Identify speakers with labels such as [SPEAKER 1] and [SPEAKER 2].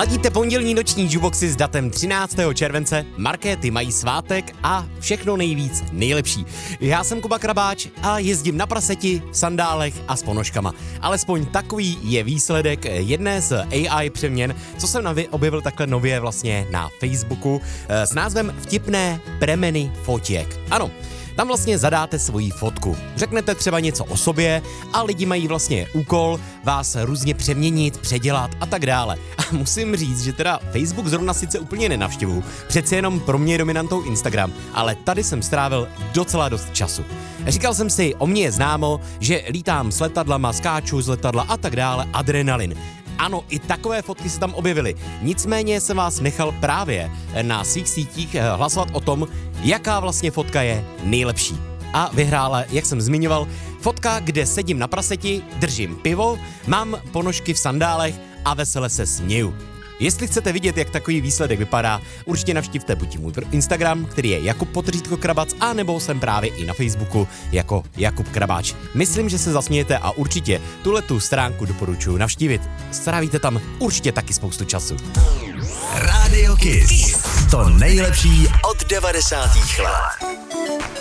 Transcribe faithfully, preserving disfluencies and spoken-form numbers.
[SPEAKER 1] Ladíte pondělní noční jukeboxy s datem třináctého července, markety mají svátek a všechno nejvíc nejlepší. Já jsem Kuba Krabáč a jezdím na praseti, v sandálech a s ponožkama. Alespoň takový je výsledek jedné z A I přeměn, co jsem navi- objevil takhle nově vlastně na Facebooku s názvem Vtipné premeny fotěk. Ano, tam vlastně zadáte svoji fotku. Řeknete třeba něco o sobě a lidi mají vlastně úkol vás různě přeměnit, předělat a tak dále. A musím říct, že teda Facebook zrovna sice úplně nenavštěvuju, přece jenom pro mě je dominantou Instagram, ale tady jsem strávil docela dost času. Říkal jsem si, o mě je známo, že lítám s letadlama, skáču z letadla a tak dále, adrenalin. Ano, i takové fotky se tam objevily. Nicméně jsem vás nechal právě na svých sítích hlasovat o tom, jaká vlastně fotka je nejlepší. A vyhrála, jak jsem zmiňoval, fotka, kde sedím na praseti, držím pivo, mám ponožky v sandálech a vesele se směju. Jestli chcete vidět, jak takový výsledek vypadá, určitě navštivte buď můj Instagram, který je Jakub Potržítko Krabac, a nebo jsem právě i na Facebooku jako Jakub Krabáč. Myslím, že se zasmějete a určitě tuhletu stránku doporučuji navštívit. Strávíte tam určitě taky spoustu času.
[SPEAKER 2] Radio Kiss. To nejlepší od devadesátých let.